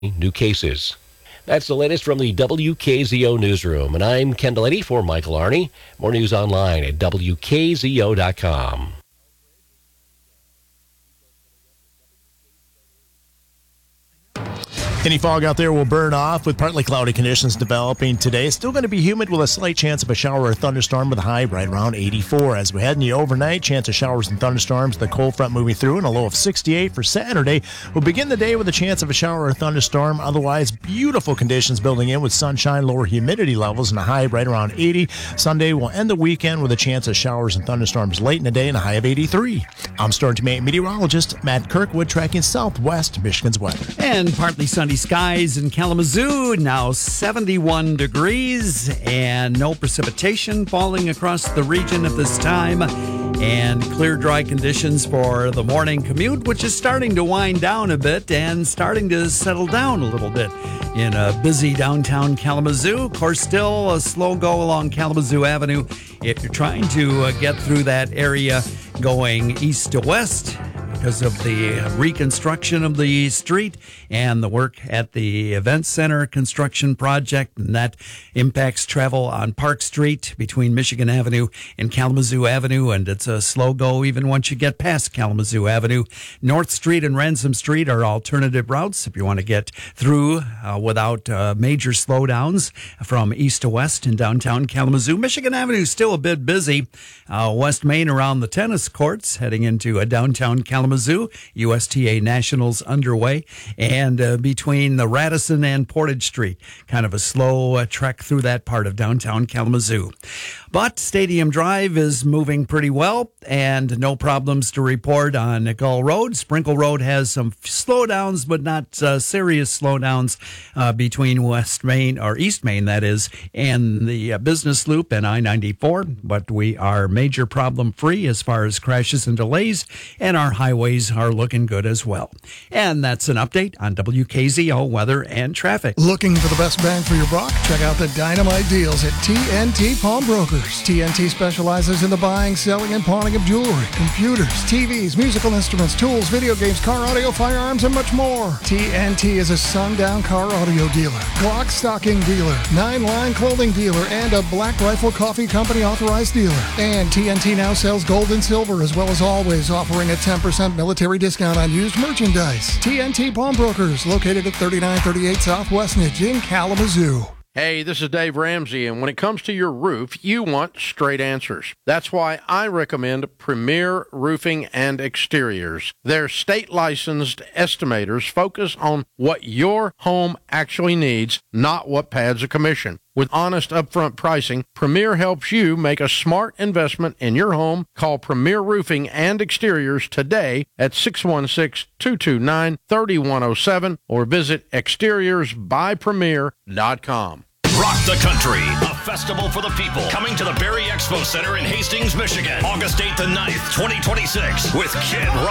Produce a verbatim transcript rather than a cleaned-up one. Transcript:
new cases. That's the latest from the W K Z O newsroom, and I'm Ken Delaney for Michael Arney. More news online at W K Z O dot com. Any fog out there will burn off with partly cloudy conditions developing today. It's still going to be humid with a slight chance of a shower or thunderstorm with a high right around eighty-four. As we head in the overnight, chance of showers and thunderstorms, the cold front moving through, and a low of sixty-eight for Saturday. We'll begin the day with a chance of a shower or thunderstorm. Otherwise, beautiful conditions building in with sunshine, lower humidity levels, and a high right around eighty. Sunday will end the weekend with a chance of showers and thunderstorms late in the day and a high of eighty-three. I'm Storm Team eight meteorologist Matt Kirkwood tracking southwest Michigan's weather. And partly sunny skies in Kalamazoo, now seventy-one degrees, and no precipitation falling across the region at this time. And clear, dry conditions for the morning commute, which is starting to wind down a bit and starting to settle down a little bit in a busy downtown Kalamazoo. Of course, still a slow go along Kalamazoo Avenue if you're trying to uh, get through that area going east to west, because of the reconstruction of the street and the work at the Event Center construction project, and that impacts travel on Park Street between Michigan Avenue and Kalamazoo Avenue, and it's a slow go even once you get past Kalamazoo Avenue. North Street and Ransom Street are alternative routes if you want to get through uh, without uh, major slowdowns from east to west in downtown Kalamazoo. Michigan Avenue is still a bit busy. Uh, West Main around the tennis courts heading into a downtown Kalamazoo. U S T A Nationals underway, and uh, between the Radisson and Portage Street, kind of a slow uh, trek through that part of downtown Kalamazoo. But Stadium Drive is moving pretty well, and no problems to report on Gull Road. Sprinkle Road has some slowdowns, but not uh, serious slowdowns uh, between West Main, or East Main, that is, and the uh, Business Loop and I ninety-four. But we are major problem free as far as crashes and delays, and our highways are looking good as well. And that's an update on W K Z O weather and traffic. Looking for the best bang for your buck? Check out the dynamite deals at T N T Pawnbrokers. T N T specializes in the buying, selling, and pawning of jewelry, computers, T Vs, musical instruments, tools, video games, car audio, firearms, and much more. T N T is a sundown car audio dealer, Glock stocking dealer, Nine Line clothing dealer, and a Black Rifle Coffee Company authorized dealer. And T N T now sells gold and silver, as well as always offering a ten percent military discount on used merchandise. T N T Pawnbrokers, located at thirty-nine thirty-eight South Westnedge in Kalamazoo. Hey, this is Dave Ramsey, and when it comes to your roof, you want straight answers. That's why I recommend Premier Roofing and Exteriors. Their state-licensed estimators focus on what your home actually needs, not what pads a commission. With honest upfront pricing, Premier helps you make a smart investment in your home. Call Premier Roofing and Exteriors today at six one six, two two nine, three one zero seven or visit exteriors by premier dot com. Rock the Country, a festival for the people, coming to the Berry Expo Center in Hastings, Michigan, August eighth and ninth, twenty twenty-six, with Kid Rock.